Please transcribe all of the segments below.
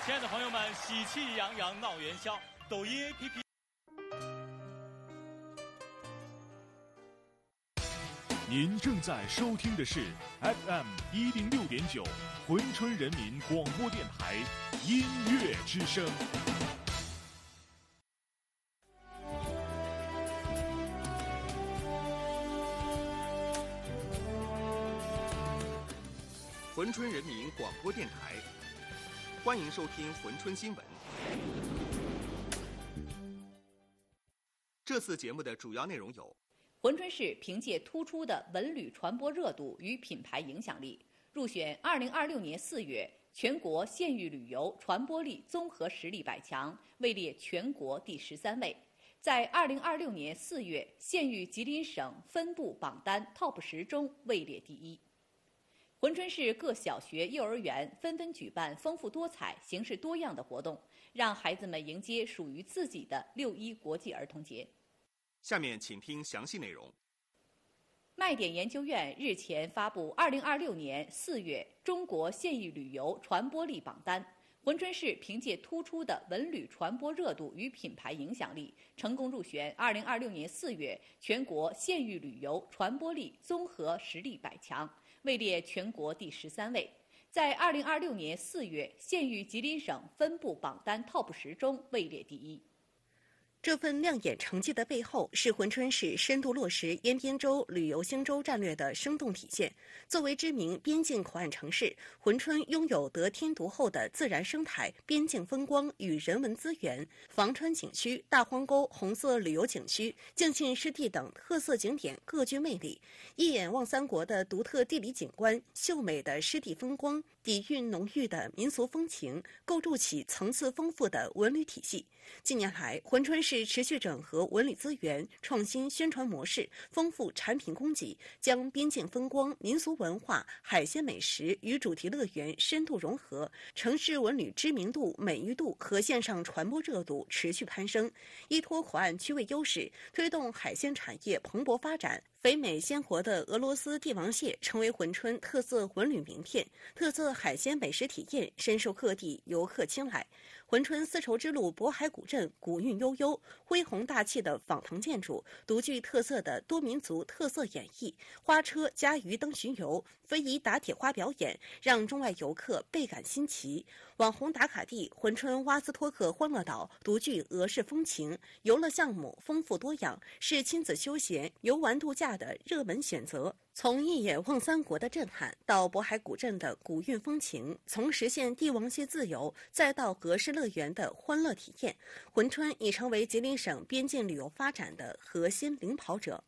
亲爱的朋友们，喜气洋洋闹元宵，抖音 APP。 您正在收听的是 FM106.9珲春人民广播电台音乐之声。 珲春人民广播电台，欢迎收听珲春新闻。这次节目的主要内容有： 珲春市凭借突出的文旅传播热度与品牌影响力，入选2026年4月全国县域旅游传播力综合实力100强，位列全国第13位。在2026年4月县域吉林省分部榜单 TOP 10中位列第1。珲春市各小学、幼儿园纷纷举办丰富多彩、形式多样的活动，让孩子们迎接属于自己的6·1国际儿童节。 下面请听详细内容。 麦点研究院日前发布2026年4月中国县域旅游传播力榜单，珲春市凭借突出的文旅传播热度与品牌影响力，成功入选2026年4月全国县域旅游传播力综合实力100强，位列全国第13位。在2026年4月县域吉林省分部榜单 TOP 10中位列第1。 这份亮眼成绩的背后，是珲春市深度落实延边州旅游兴州战略的生动体现。作为知名边境口岸城市，珲春拥有得天独厚的自然生态、边境风光与人文资源，房川景区、大荒沟红色旅游景区、敬信湿地等特色景点各具魅力，一眼望三国的独特地理景观、秀美的湿地风光、底蕴浓郁的民俗风情，构筑起层次丰富的文旅体系。近年来，珲春市持续整合文旅资源，创新宣传模式，丰富产品供给，将边境风光、民俗文化、海鲜美食与主题乐园深度融合，城市文旅知名度、美誉度和线上传播热度持续攀升。依托口岸区位优势，推动海鲜产业蓬勃发展。肥美鲜活的俄罗斯帝王蟹成为珲春特色文旅名片，特色海鲜美食体验深受各地游客青睐。珲春丝绸之路渤海古镇古韵悠悠，恢宏大气的坊堂建筑，独具特色的多民族特色演绎，花车加鱼灯巡游，非遗打铁花表演，让中外游客倍感新奇。网红打卡地珲春瓦斯托克欢乐岛独具俄式风情，游乐项目丰富多样，是亲子休闲、游玩度假的热门选择。从一眼望三国的震撼，到渤海古镇的古韵风情，从实现帝王蟹自由，再到格式乐园的欢乐体验，珲春已成为吉林省边境旅游发展的核心领跑者。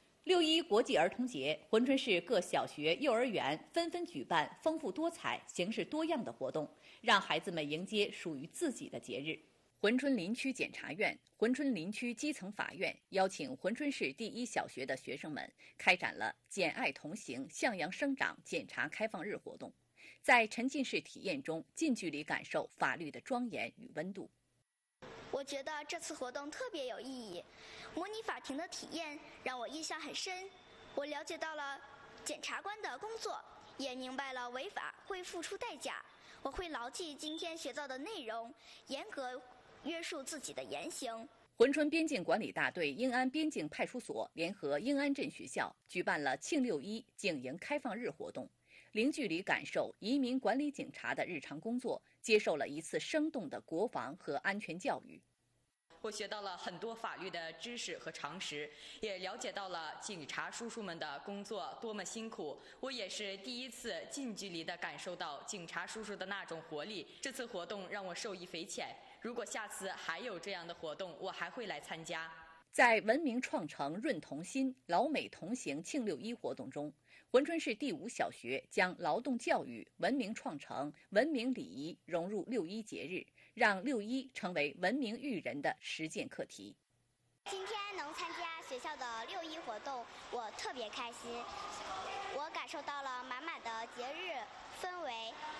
6·1国际儿童节，珲春市各小学、幼儿园纷纷举办丰富多彩、形式多样的活动，让孩子们迎接属于自己的节日。珲春林区检察院、珲春林区基层法院邀请珲春市第1小学的学生们开展了“简爱同行，向阳生长”检察开放日活动，在沉浸式体验中近距离感受法律的庄严与温度。 我觉得这次活动特别有意义，模拟法庭的体验让我印象很深。我了解到了检察官的工作，也明白了违法会付出代价。我会牢记今天学到的内容，严格约束自己的言行。 珲春边境管理大队英安边境派出所联合英安镇学校举办了庆6·1警营开放日活动，零距离感受移民管理警察的日常工作，接受了一次生动的国防和安全教育。 我学到了很多法律的知识和常识，也了解到了警察叔叔们的工作多么辛苦。我也是第一次近距离地感受到警察叔叔的那种活力。这次活动让我受益匪浅，如果下次还有这样的活动，我还会来参加。 在文明创城润同心、老美同行庆6·1活动中，珲春市第5小学将劳动教育、文明创城、文明礼仪融入6·1节日，让6·1成为文明育人的实践课题。 今天能参加学校的6·1活动，我特别开心。我感受到了满满的节日氛围，在游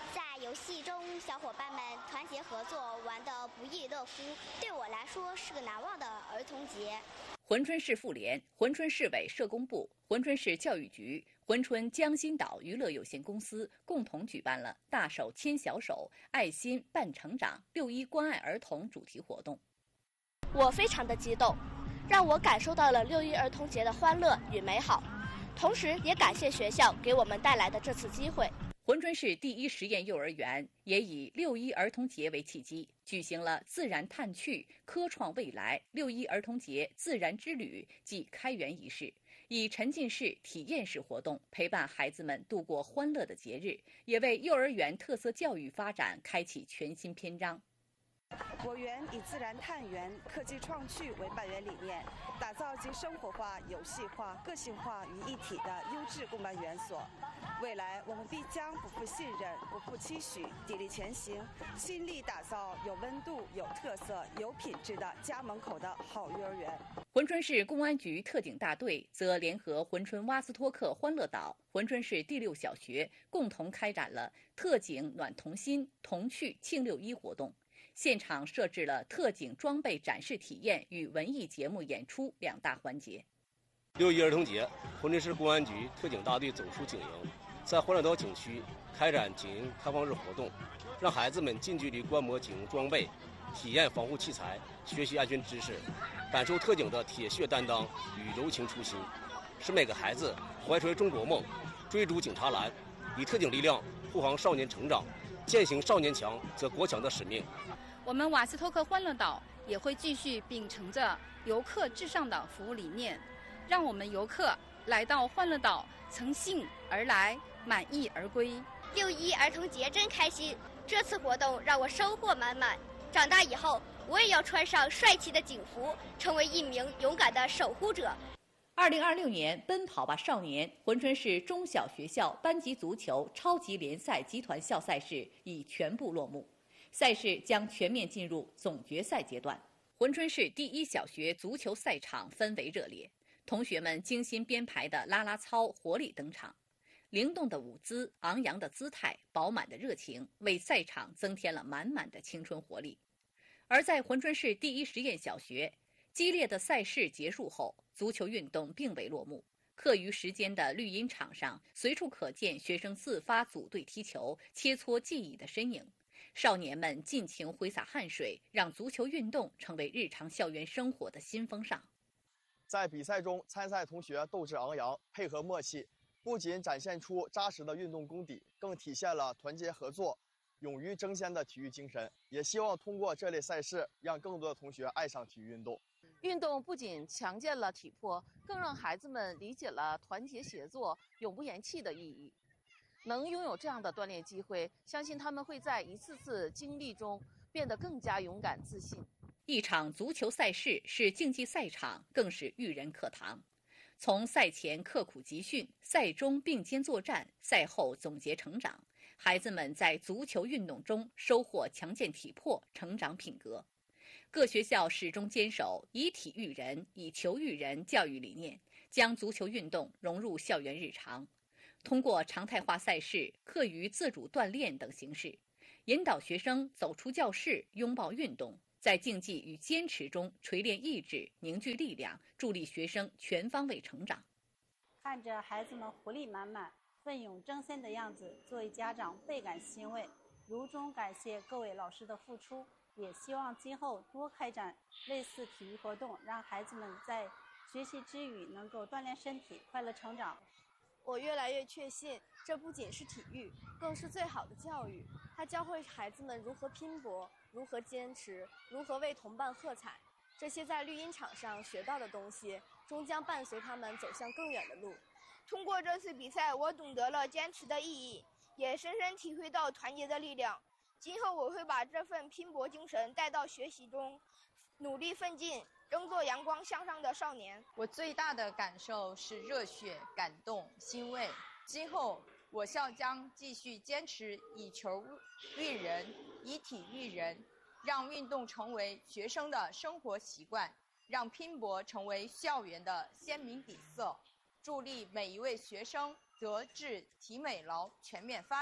游戏中，小伙伴们团结合作，玩得不亦乐乎，对我来说是个难忘的儿童节。 珲春市妇联、珲春市委社工部、珲春市教育局、珲春江心岛娱乐有限公司共同举办了大手牵小手、爱心伴成长6·1关爱儿童主题活动。 我非常的激动，让我感受到了6·1儿童节的欢乐与美好，同时也感谢学校给我们带来的这次机会。 珲春市第一实验幼儿园也以6·1儿童节为契机，举行了自然探趣、科创未来6·1儿童节自然之旅暨开园仪式，以沉浸式、体验式活动陪伴孩子们度过欢乐的节日，也为幼儿园特色教育发展开启全新篇章。 我园以自然探园、科技创趣为办园理念，打造集生活化、游戏化、个性化于一体的优质公办园所。未来我们必将不负信任、不负期许，砥砺前行，倾力打造有温度、有特色、有品质的家门口的好幼儿园。 珲春市公安局特警大队则联合珲春瓦斯托克欢乐岛、珲春市第6小学共同开展了特警暖童心、童趣庆6·1活动。现场设置了特警装备展示体验与文艺节目演出2大环节。 6·1儿童节，珲春市公安局特警大队走出警营，在欢乐岛景区开展警营开放日活动，让孩子们近距离观摩警用装备，体验防护器材，学习安全知识，感受特警的铁血担当与柔情初心，使每个孩子怀揣中国梦，追逐警察蓝，以特警力量护航少年成长，践行少年强则国强的使命。 我们瓦斯托克欢乐岛也会继续秉承着游客至上的服务理念，让我们游客来到欢乐岛乘兴而来，满意而归。 6·1儿童节真开心，这次活动让我收获满满。长大以后，我也要穿上帅气的警服，成为一名勇敢的守护者。 2026年奔跑吧少年珲春市中小学校班级足球超级联赛集团校赛事已全部落幕，赛事将全面进入总决赛阶段。珲春市第1小学足球赛场氛围热烈，同学们精心编排的啦啦操活力登场，灵动的舞姿、昂扬的姿态、饱满的热情，为赛场增添了满满的青春活力。而在珲春市第1实验小学，激烈的赛事结束后，足球运动并未落幕。课余时间的绿茵场上，随处可见学生自发组队踢球、切磋技艺的身影。少年们尽情挥洒汗水，让足球运动成为日常校园生活的新风尚。 在比赛中，参赛同学斗志昂扬，配合默契，不仅展现出扎实的运动功底，更体现了团结合作、勇于争先的体育精神。也希望通过这类赛事，让更多的同学爱上体育运动。 运动不仅强健了体魄，更让孩子们理解了团结协作、永不言弃的意义。能拥有这样的锻炼机会，相信他们会在一次次经历中变得更加勇敢自信。 一场足球赛事是竞技赛场，更是育人课堂。从赛前刻苦集训，赛中并肩作战，赛后总结成长，孩子们在足球运动中收获强健体魄，成长品格。各学校始终坚守以体育人、以球育人教育理念，将足球运动融入校园日常。通过常态化赛事、课余自主锻炼等形式，引导学生走出教室，拥抱运动，在竞技与坚持中锤炼意志、凝聚力量，助力学生全方位成长。 看着孩子们活力满满、奋勇争先的样子，作为家长倍感欣慰，由衷感谢各位老师的付出，也希望今后多开展类似体育活动，让孩子们在学习之余能够锻炼身体，快乐成长。 我越来越确信，这不仅是体育，更是最好的教育。它教会孩子们如何拼搏，如何坚持，如何为同伴喝彩。这些在绿茵场上学到的东西，终将伴随他们走向更远的路。 通过这次比赛，我懂得了坚持的意义，也深深体会到团结的力量。今后我会把这份拼搏精神带到学习中，努力奋进，争做阳光向上的少年。 我最大的感受是热血、感动、欣慰。今后我校将继续坚持以球育人、以体育人，让运动成为学生的生活习惯，让拼搏成为校园的鲜明底色，助力每一位学生德智体美劳全面发展。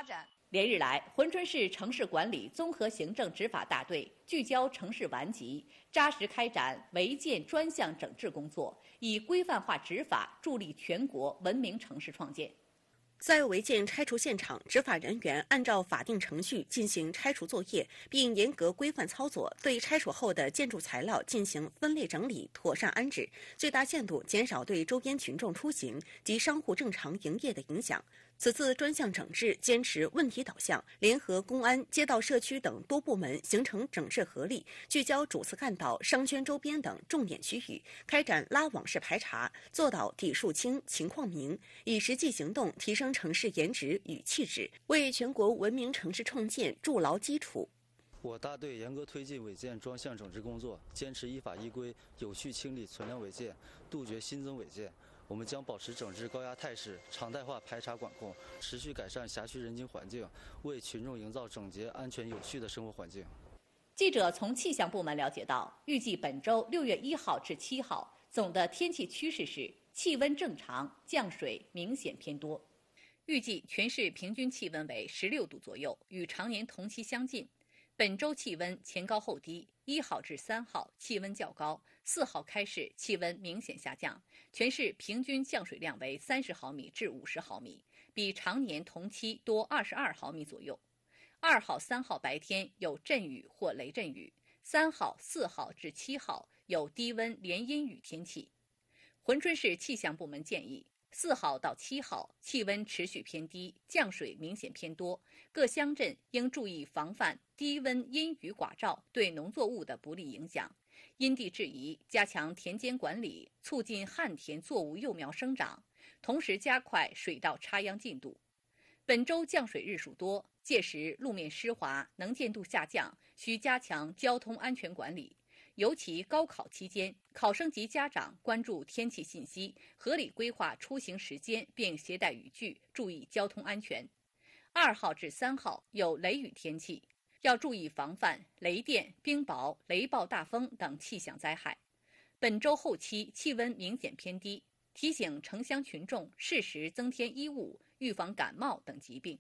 连日来，珲春市城市管理综合行政执法大队聚焦城市顽疾，扎实开展违建专项整治工作，以规范化执法助力全国文明城市创建。 在违建拆除现场，执法人员按照法定程序进行拆除作业，并严格规范操作，对拆除后的建筑材料进行分类整理、妥善安置，最大限度减少对周边群众出行及商户正常营业的影响。此次专项整治坚持问题导向，联合公安、街道社区等多部门形成整治合力，聚焦主次干道、商圈周边等重点区域，开展拉网式排查，做到底数清、情况明，以实际行动提升城市颜值与气质，为全国文明城市创建筑牢基础。 我大队严格推进违建专项整治工作，坚持依法依规，有序清理存量违建，杜绝新增违建。我们将保持整治高压态势，常态化排查管控，持续改善辖区人经环境，为群众营造整洁、安全、有序的生活环境。 记者从气象部门了解到，预计本周6月1号至7号总的天气趋势是气温正常，降水明显偏多。预计全市平均气温为16度左右，与常年同期相近。本周气温前高后低，1号至3号气温较高，4号开始气温明显下降，全市平均降水量为30毫米至50毫米，比常年同期多22毫米左右。2号、3号白天有阵雨或雷阵雨，3号、4号至7号有低温连阴雨天气。珲春市气象部门建议，4号到7号气温持续偏低，降水明显偏多，各乡镇应注意防范低温阴雨寡照对农作物的不利影响，因地制宜加强田间管理，促进旱田作物幼苗生长，同时加快水稻插秧进度。本周降水日数多，届时路面湿滑，能见度下降，需加强交通安全管理。尤其高考期间，考生及家长关注天气信息，合理规划出行时间，并携带雨具，注意交通安全。2号至3号有雷雨天气，要注意防范雷电、冰雹、雷暴大风等气象灾害。本周后期气温明显偏低，提醒城乡群众适时增添衣物，预防感冒等疾病。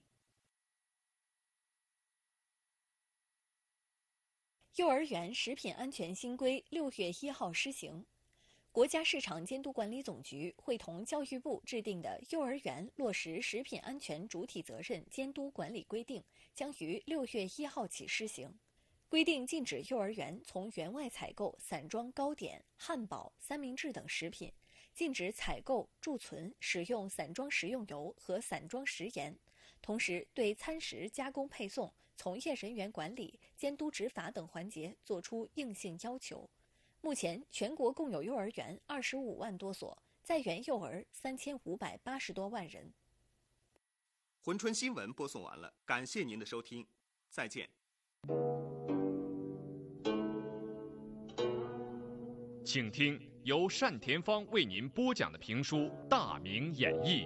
幼儿园食品安全新规6月1号施行。国家市场监督管理总局会同教育部制定的《幼儿园落实食品安全主体责任监督管理规定》将于6月1号起施行。规定禁止幼儿园从园外采购散装糕点、汉堡、三明治等食品，禁止采购、贮存、使用散装食用油和散装食盐，同时对餐食加工配送、从业人员管理、监督执法等环节作出硬性要求。目前，全国共有幼儿园25万多所，在园幼儿3580多万人。 珲春新闻播送完了，感谢您的收听，再见。 请听由单田芳为您播讲的评书《大明演义》。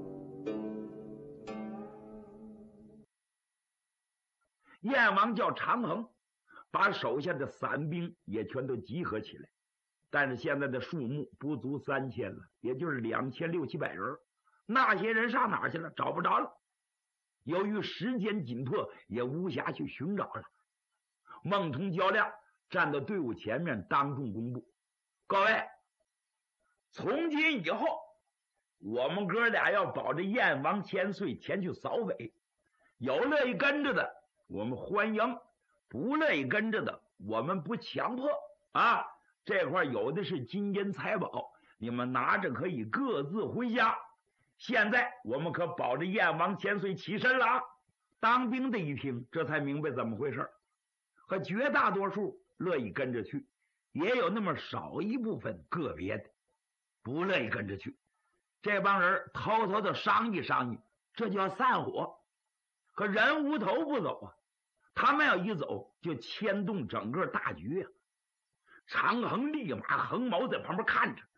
燕王叫长衡，把手下的散兵也全都集合起来，但是现在的数目不足3000了，也就是2600-700人。那些人上哪儿去了？找不着了。由于时间紧迫，也无暇去寻找了。孟通、焦亮站到队伍前面，当众公布：各位，从今以后，我们哥俩要保着燕王千岁前去扫北，有乐意跟着的我们欢迎，不乐意跟着的我们不强迫啊。这块有的是金银财宝，你们拿着可以各自回家。现在我们可保着燕王千岁起身了啊！当兵的一听，这才明白怎么回事，和绝大多数乐意跟着去，也有那么少一部分个别的不乐意跟着去。这帮人偷偷的商议商议，这叫散伙。可人无头不走啊，他们要一走就牵动整个大局啊。长衡立马横矛在旁边看着，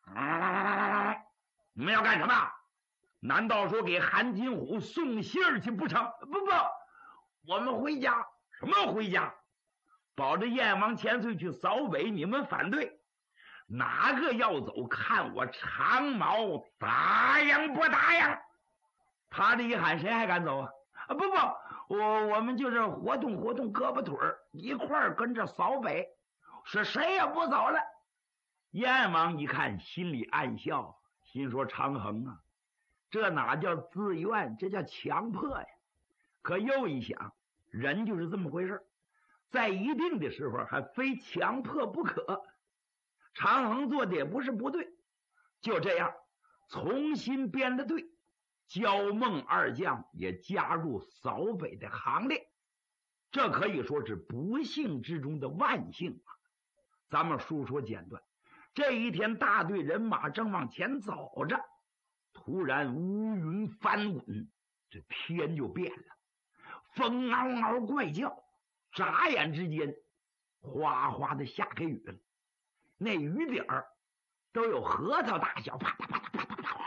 你们要干什么？难道说给韩金虎送信儿去不成？不，我们回家。什么回家？保着燕王千岁去扫北，你们反对？哪个要走？看我长矛答应不答应？他这一喊，谁还敢走啊？ 不，我们就是活动活动胳膊腿儿，一块儿跟着扫北，是谁也不走了。燕王一看，心里暗笑，心说长衡啊，这哪叫自愿，这叫强迫呀。可又一想，人就是这么回事，在一定的时候还非强迫不可。长衡做的也不是不对，就这样重新编了队，焦孟二将也加入扫北的行列。这可以说是不幸之中的万幸啊！咱们述说简短。这一天，大队人马正往前走着，突然乌云翻滚，这天就变了，风嗷嗷怪叫，眨眼之间哗哗的下开雨了，那雨点儿都有核桃大小，啪啪啪啪啪啪啪。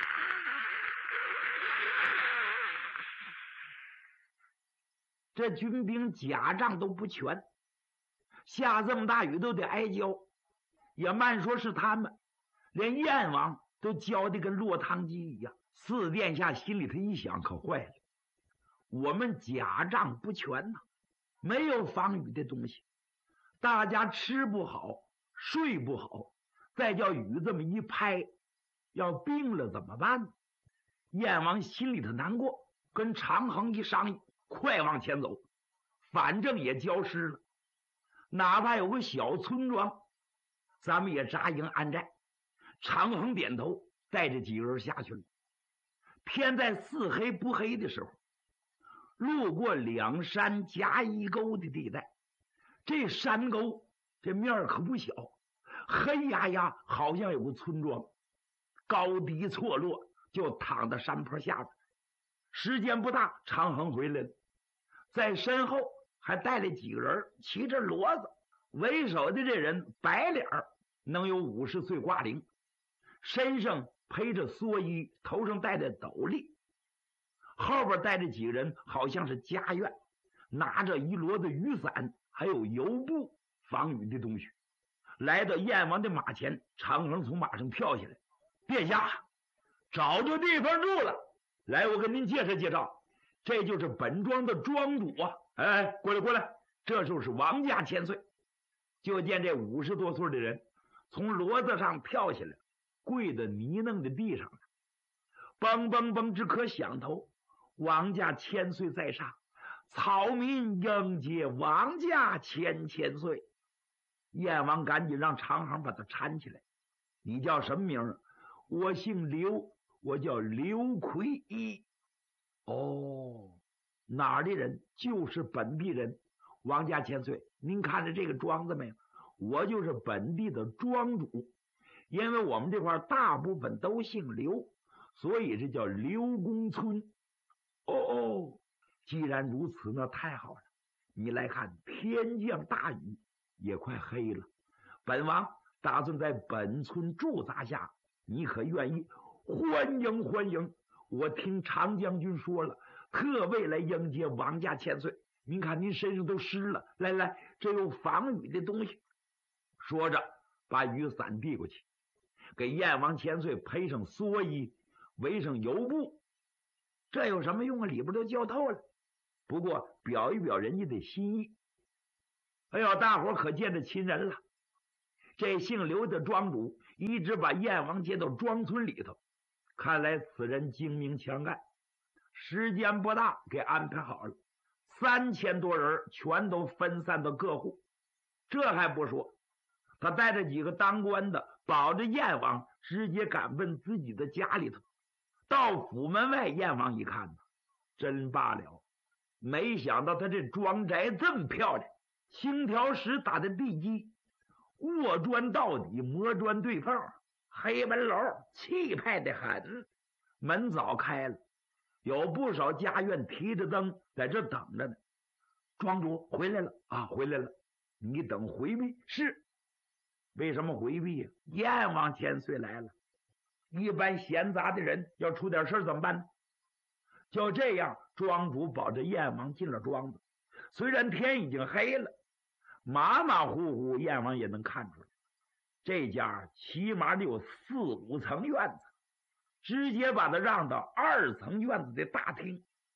这军兵甲仗都不全，下这么大雨都得挨浇，也慢说是他们，连燕王都浇得跟落汤鸡一样。四殿下心里头一想，可坏了，我们甲仗不全呐，没有防雨的东西，大家吃不好，睡不好，再叫雨这么一拍，要病了怎么办？燕王心里头难过，跟长衡一商议，快往前走，反正也浇湿了，哪怕有个小村庄，咱们也扎营安寨。长衡点头，带着几个人下去了。天在似黑不黑的时候，路过两山夹一沟的地带，这山沟这面可不小，黑压压，好像有个村庄，高低错落，就躺在山坡下边。时间不大，长衡回来了，在身后还带了几个人，骑着骡子。为首的这人白脸儿，能有50岁挂龄，身上披着蓑衣，头上戴着斗笠，后边带着几个人，好像是家院，拿着一摞的雨伞，还有油布防雨的东西。来到燕王的马前，长衡从马上跳下来：“殿下，找着地方住了。来，我跟您介绍介绍，这就是本庄的庄主啊！哎，过来过来，这就是王家千岁。”就见这50多岁的人从骡子上跳下来，跪在泥泞的地上了，嘣嘣嘣之可响头。王家千岁在上，草民迎接王家千岁。燕王赶紧让长衡把他搀起来：“你叫什么名？”“我姓刘，我叫刘奎一。”“哦，哪儿的人？”“就是本地人。”“王家千岁，您看着这个庄子没有？我就是本地的庄主，因为我们这块大部分都姓刘，所以这叫刘公村。”“哦，既然如此，那太好了。你来看，天降大雨，也快黑了。本王打算在本村驻扎下，你可愿意？”“欢迎欢迎！我听常将军说了，特为来迎接王家千岁。您看您身上都湿了，来来，这有防雨的东西。”说着把雨伞递过去，给燕王千岁披上蓑衣，围上油布。这有什么用啊？里边都浇透了，不过表一表人家的心意。哎呦，大伙可见着亲人了。这姓刘的庄主一直把燕王接到庄村里头，看来此人精明强干，时间不大给安排好了。3000多人全都分散到各户。这还不说，他带着几个当官的保着燕王，直接赶奔自己的家里头。到府门外，燕王一看，真罢了，没想到他这庄宅这么漂亮，青条石打的地基，卧砖到底，磨砖对缝，黑门楼，气派的很。门早开了，有不少家院提着灯在这等着呢。庄主回来了啊，回来了，你等回避。是，为什么回避呀？燕王千岁来了，一般闲杂的人要出点事怎么办呢？就这样，庄主保着燕王进了庄子。虽然天已经黑了，马马虎虎燕王也能看出来，这家起码得有4、5层院子，直接把他让到2层院子的大厅。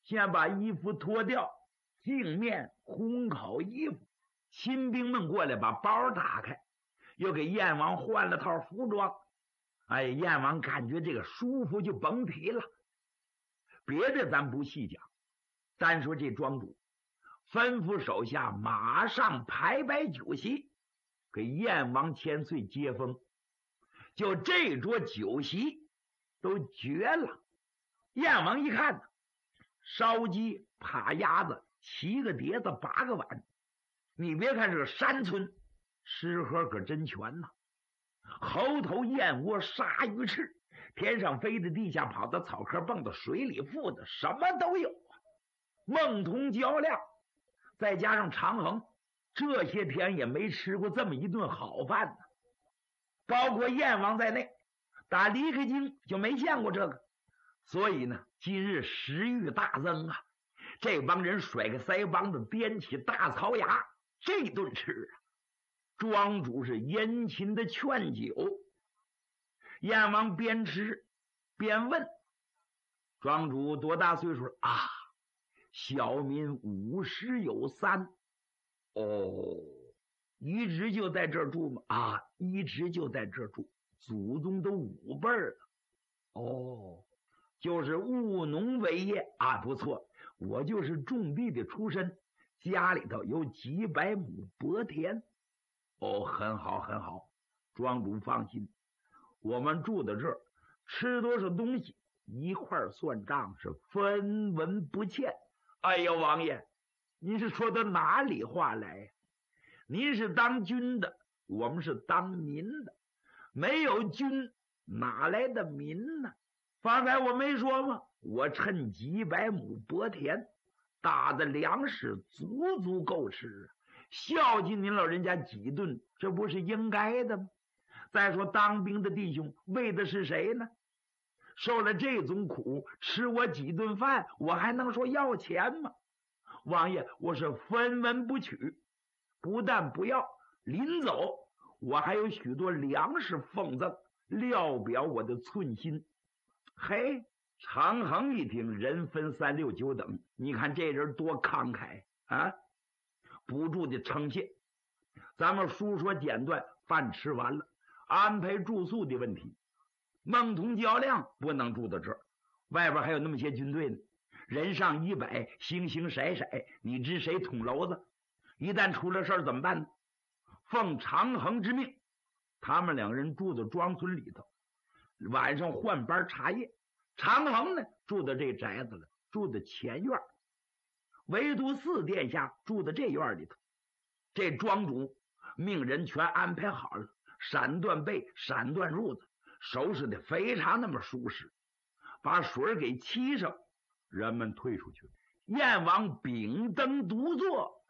先把衣服脱掉，镜面烘烤衣服。亲兵们过来把包打开，又给燕王换了套服装。哎，燕王感觉这个舒服就甭提了。别的咱不细讲，单说这庄主吩咐手下马上排摆酒席，给燕王千岁接风。就这桌酒席都绝了。燕王一看，烧鸡、扒鸭子、7个碟子、8个碗。你别看这个山村，吃喝可真全呐。猴头、燕窝、鲨鱼翅，天上飞的、地下跑的、草壳蹦的、水里浮的，什么都有啊。孟同、焦亮，再加上长衡，这些天也没吃过这么一顿好饭呢。包括燕王在内，打离开京就没见过这个，所以呢，今日食欲大增啊。这帮人甩个腮帮子，掂起大槽牙，这顿吃啊。庄主是殷勤的劝酒，燕王边吃边问：“庄主多大岁数啊？”“小民50有3。”“哦，一直就在这儿住吗？”“啊，一直就在这儿住，祖宗都5辈了。”“哦，就是务农为业啊，不错。我就是种地的出身，家里头有几百亩薄田。”“哦，很好很好，庄主放心，我们住在这儿，吃多少东西一块算账，是分文不欠。”“哎呦，王爷，您是说的哪里话来呀？您是当军的，我们是当民的，没有军哪来的民呢？方才我没说吗？我趁几百亩薄田，打的粮食足足够吃，孝敬您老人家几顿，这不是应该的吗？再说当兵的弟兄为的是谁呢？受了这种苦，吃我几顿饭，我还能说要钱吗？王爷，我是分文不取，不但不要，临走我还有许多粮食奉赠，料表我的寸心。”嘿，长衡一听，人分3、6、9等，你看这人多慷慨啊！不住的称谢。咱们书说简短，饭吃完了，安排住宿的问题。孟同、焦亮不能住到这儿，外边还有那么些军队呢，人上100，形形色色，你知谁捅娄子？一旦出了事儿怎么办呢？奉长衡之命，他们2人住到庄村里头，晚上换班茶叶。长衡呢，住到这宅子了，住到前院，唯独4殿下住到这院里头。这庄主命人全安排好了，闪缎被、闪缎褥子收拾的非常那么舒适，把水给沏上，人们退出去。燕王秉灯独坐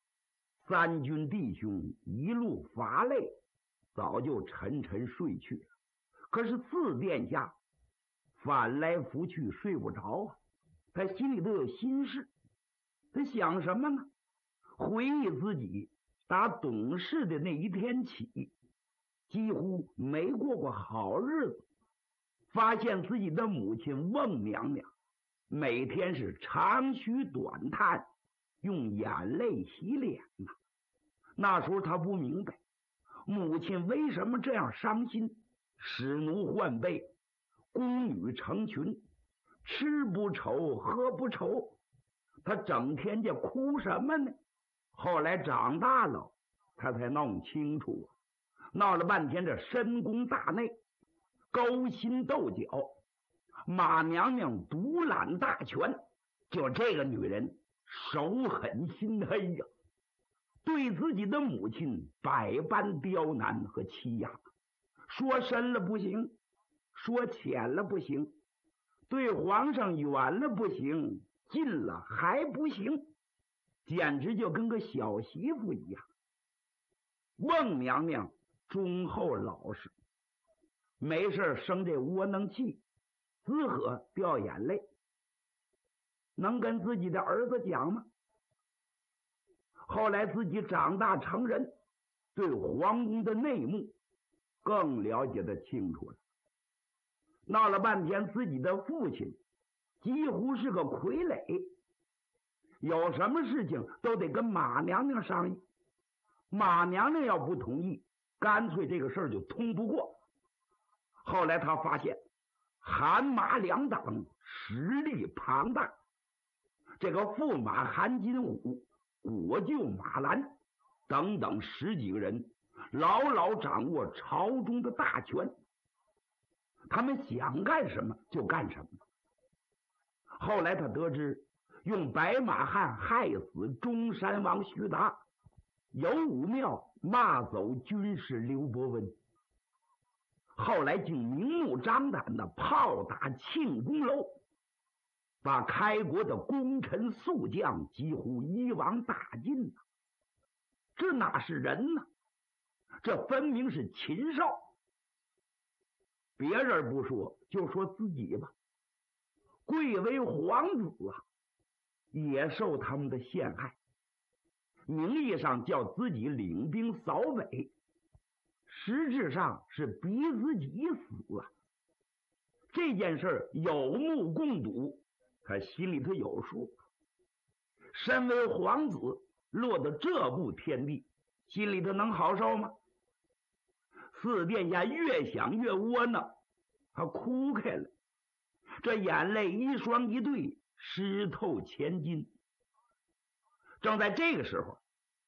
，3军弟兄一路乏累，早就沉沉睡去了。可是4殿下翻来覆去睡不着啊，他心里都有心事。他想什么呢？回忆自己打懂事的那一天起，几乎没过好日子。发现自己的母亲孟娘娘每天是长吁短叹，用眼泪洗脸呐。那时候他不明白母亲为什么这样伤心，使奴换婢，宫女成群，吃不愁喝不愁，他整天就哭什么呢？后来长大了他才弄清楚，闹了半天这深宫大内勾心斗角，马娘娘独揽大权，就这个女人手狠心黑呀，对自己的母亲百般刁难和欺压，说深了不行，说浅了不行，对皇上远了不行，近了还不行，简直就跟个小媳妇一样。孟娘娘忠厚老实，没事生这窝囊气，滋呵掉眼泪，能跟自己的儿子讲吗？后来自己长大成人，对皇宫的内幕更了解的清楚了。闹了半天，自己的父亲几乎是个傀儡，有什么事情都得跟马娘娘商议。马娘娘要不同意，干脆这个事儿就通不过。后来他发现韩马两党实力庞大，这个驸马韩金虎、国舅马兰等等10几个人牢牢掌握朝中的大权，他们想干什么就干什么。后来他得知用白马汉害死中山王徐达，有武庙骂走军师刘伯温，后来竟明目张胆的炮打庆功楼，把开国的功臣宿将几乎一网打尽。这哪是人呢？这分明是禽兽。别人不说，就说自己吧。贵为皇子啊，也受他们的陷害，名义上叫自己领兵扫北，实质上是逼自己死啊。这件事有目共睹，他心里头有数。身为皇子，落得这步田地，心里头能好受吗？四殿下越想越窝囊，他哭开了，这眼泪一双一对，湿透前襟。正在这个时候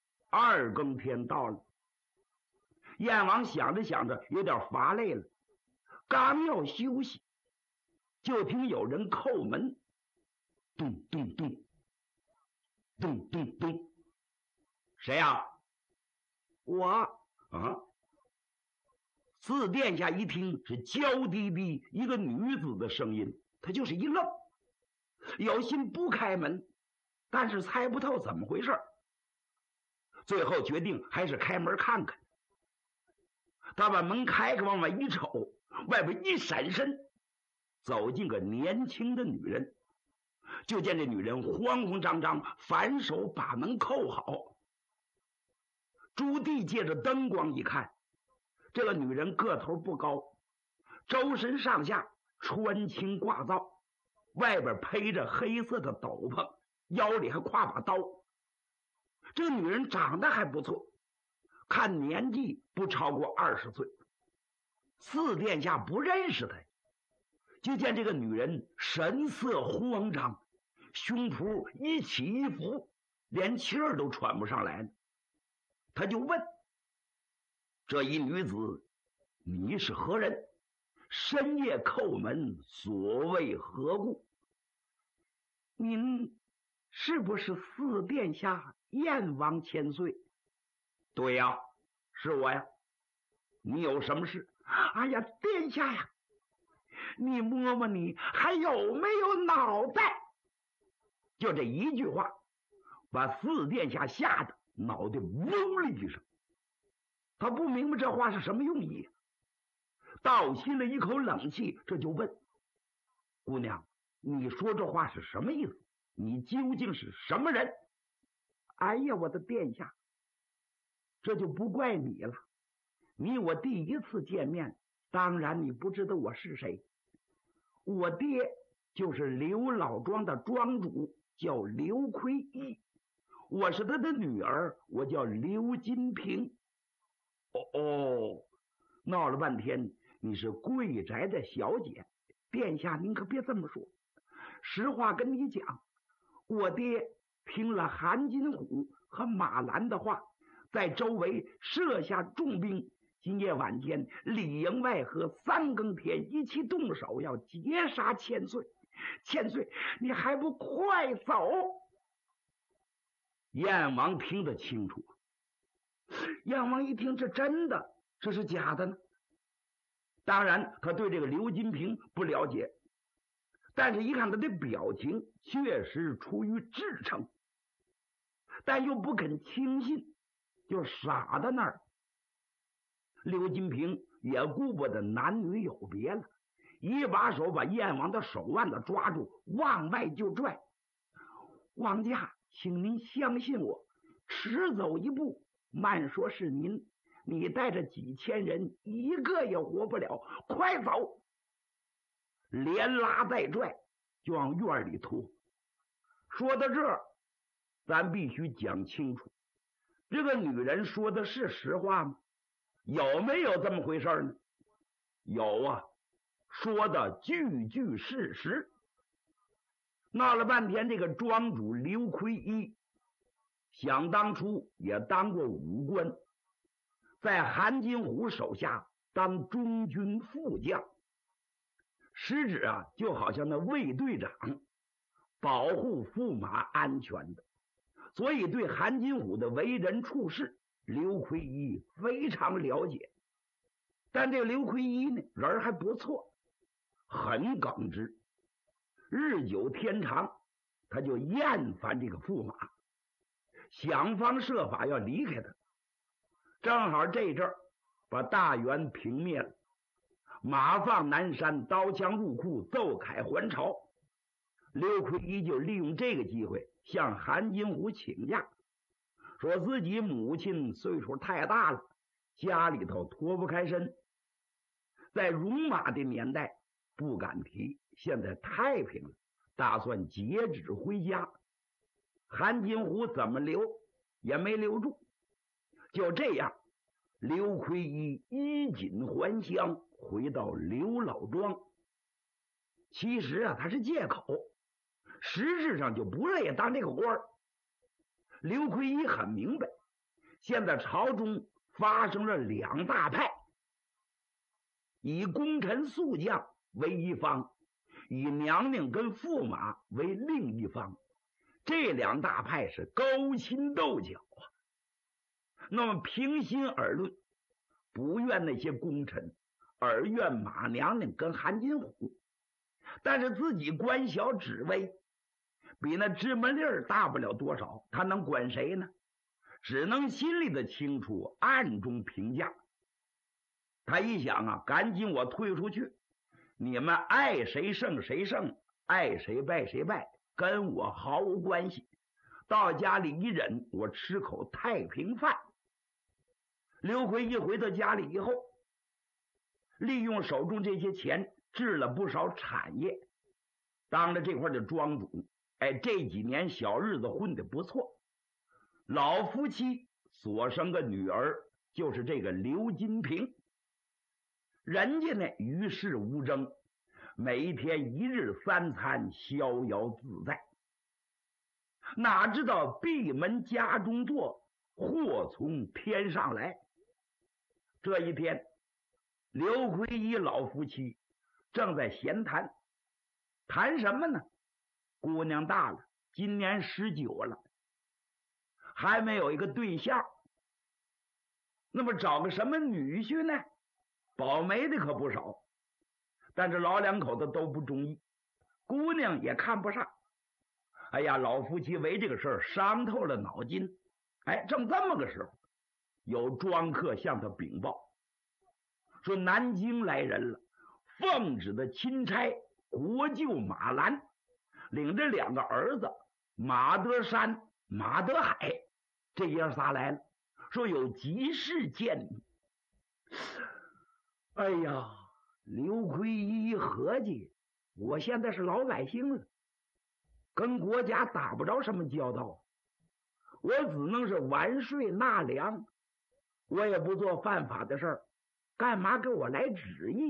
，2更天到了，燕王想着想着有点乏累了，刚要休息，就听有人叩门，咚咚咚，咚咚咚。谁呀？我啊。四殿下一听是娇滴滴一个女子的声音，他就是一愣，有心不开门，但是猜不透怎么回事，最后决定还是开门看看。他把门开开，往外一瞅，外边一闪身，走进个年轻的女人。就见这女人慌慌张张，反手把门扣好。朱棣借着灯光一看，这个女人个头不高，周身上下穿青挂皂，外边披着黑色的斗篷，腰里还挎把刀。这个女人长得还不错，看年纪不超过20岁。四殿下不认识她，就见这个女人神色慌张，胸脯一起一伏，连气儿都喘不上来。他就问：这一女子，你是何人？深夜叩门，所谓何故？您是不是四殿下燕王千岁？对呀，是我呀。你有什么事？哎呀，殿下呀，你摸摸你还有没有脑袋？就这一句话，把四殿下吓得脑袋嗡了一声。他不明白这话是什么用意，倒吸了一口冷气，这就问：姑娘，你说这话是什么意思？你究竟是什么人？哎呀，我的殿下，这就不怪你了。你我第一次见面，当然你不知道我是谁。我爹就是刘老庄的庄主，叫刘奎义，我是他的女儿，我叫刘金平。哦，闹了半天你是贵宅的小姐。殿下您可别这么说，实话跟你讲，我爹听了韩金虎和马兰的话，在周围设下重兵，今夜晚间里应外合，3更天一起动手，要截杀千岁。千岁，你还不快走？燕王听得清楚，燕王一听，这真的，这是假的呢？当然他对这个刘金平不了解，但是一看他的表情，确实出于至诚，但又不肯轻信，就傻在那儿。刘金平也顾不得男女有别了，一把手把燕王的手腕子抓住，往外就拽。王家，请您相信我，迟走一步，慢说是您，你带着几千人，一个也活不了，快走！连拉带拽， 就往院里拖。说到这儿，咱必须讲清楚，这个女人说的是实话吗？有没有这么回事呢？有啊，说的句句事实。闹了半天，这个庄主刘奎一想当初也当过武官，在韩金虎手下当中军副将，实质啊就好像那卫队长，保护驸马安全的，所以对韩金虎的为人处事，刘奎一非常了解。但这个刘奎一呢，人还不错，很耿直，日久天长，他就厌烦这个驸马，想方设法要离开他。正好这阵儿把大元平灭了，马放南山，刀枪入库，奏凯还朝。刘奎一就利用这个机会向韩金虎请假，说自己母亲岁数太大了，家里头脱不开身。在戎马的年代不敢提，现在太平了，打算截止回家。韩金虎怎么留也没留住，就这样，刘奎一衣锦还乡，回到刘老庄。其实啊，他是借口，实质上就不乐意当这个官儿。刘奎一很明白，现在朝中发生了两大派，以功臣宿将为一方，以娘娘跟驸马为另一方，这两大派是勾心斗角啊。那么平心而论，不怨那些功臣，而怨马娘娘跟韩金虎。但是自己官小职微，比那芝麻粒儿大不了多少，他能管谁呢？只能心里的清楚，暗中评价。他一想啊，赶紧我退出去，你们爱谁胜谁胜，爱谁败谁败，跟我毫无关系。到家里一忍，我吃口太平饭。刘奎一回到家里以后，利用手中这些钱置了不少产业，当了这块的庄主。这几年小日子混得不错。老夫妻所生个女儿就是这个刘金平，人家呢与世无争，每一天一日三餐逍遥自在。哪知道闭门家中坐，祸从天上来。这一天，刘奎一老夫妻正在闲谈，谈什么呢？姑娘大了，今年19了，还没有一个对象，那么找个什么女婿呢？保媒的可不少，但是老两口子都不中意，姑娘也看不上。哎呀，老夫妻为这个事儿伤透了脑筋。正这么个时候，有庄客向他禀报，说南京来人了，奉旨的钦差国舅马兰领着2个儿子马德山、马德海，这爷仨来了，说有急事见你。哎呀，刘奎一合计，我现在是老百姓了，跟国家打不着什么交道，我只能是完税纳粮，我也不做犯法的事儿，干嘛给我来旨意？